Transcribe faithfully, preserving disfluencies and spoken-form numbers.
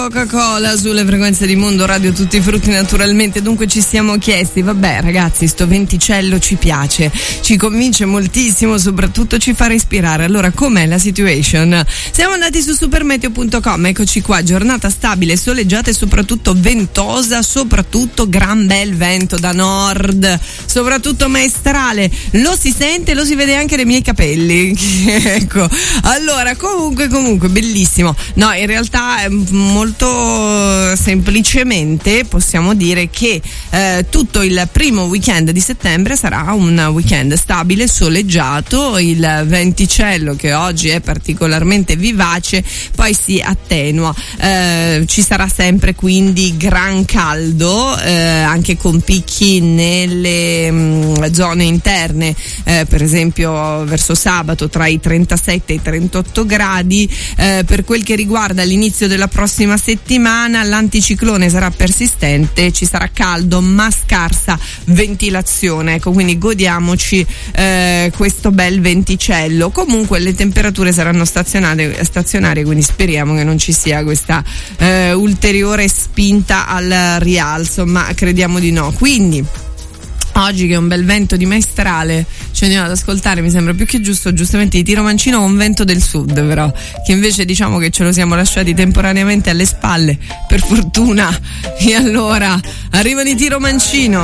Coca-Cola sulle frequenze di Mondo Radio Tutti i Frutti, naturalmente. Dunque ci siamo chiesti, vabbè ragazzi, sto venticello ci piace, ci convince moltissimo, soprattutto ci fa respirare. Allora com'è la situation? Siamo andati su supermeteo punto com, eccoci qua, giornata stabile, soleggiata e soprattutto ventosa, soprattutto gran bel vento da nord, soprattutto maestrale, lo si sente, lo si vede anche nei miei capelli. Ecco, allora comunque comunque bellissimo. No, in realtà è molto Molto semplicemente possiamo dire che eh, tutto il primo weekend di settembre sarà un weekend stabile, soleggiato. Il venticello, che oggi è particolarmente vivace, poi si attenua. Eh, ci sarà sempre quindi gran caldo, eh, anche con picchi nelle mh, zone interne, eh, per esempio verso sabato tra i trentasette e i trentotto gradi. Eh, per quel che riguarda l'inizio della prossima settimana, l'anticiclone sarà persistente, ci sarà caldo ma scarsa ventilazione, ecco, quindi godiamoci eh, questo bel venticello. Comunque le temperature saranno stazionarie, stazionarie quindi speriamo che non ci sia questa eh, ulteriore spinta al rialzo, ma crediamo di no. Quindi oggi, che è un bel vento di maestrale, ci andiamo ad ascoltare, mi sembra più che giusto, giustamente, di Tiro Mancino con Vento del Sud, però, che invece diciamo che ce lo siamo lasciati temporaneamente alle spalle, per fortuna. E allora arrivano i Tiro Mancino.